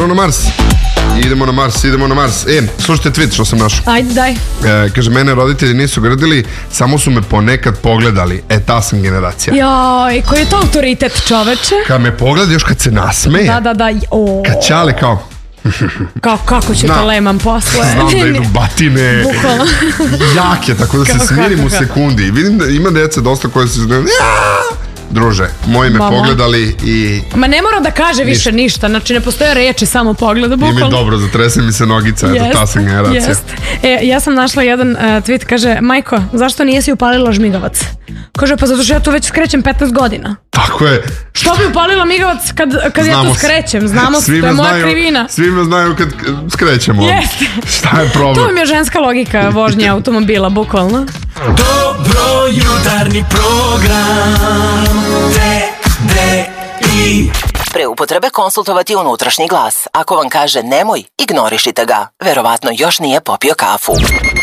Idemo na Mars. Idemo na Mars. Slušajte tweet što sam našao. Ajde, daj. Kaže, mene roditelji nisu grdili, samo su me ponekad pogledali. Ta sam generacija. Joj, koji je to autoritet, čoveče? Kad me pogleda, još kad se nasmeje. Da. Kad ćale kao... Kako ću to lemam posle? Znam da idu batine. Bukvalno. Jake, tako da se smirim u sekundi. Vidim da ima dece dosta koje se znaju. Druže, moji me pogledali i... Ma ne mora da kaže više ništa, znači ne postoje reči, samo pogleda, bukvalno. I mi dobro, zatrese mi se nogica, eto ta sam generacija. Ja sam našla jedan tweet, kaže, majko, zašto nijesi upalila žmigavac? Kaže, pa zato što ja tu već skrećem 15 godina. Tako je. Što bi upalila migavac kad ja tu skrećem? Znamo se, to je moja krivina. Svi me znaju kad skrećemo. Jeste. Šta je problem? To mi je ženska logika vožnje automobila, bukvalno. Dobro jutarnji program TDI. Pre upotrebe konsultovati unutrašnji glas. Ako vam kaže nemoj, ignorišite ga. Verovatno još nije popio kafu.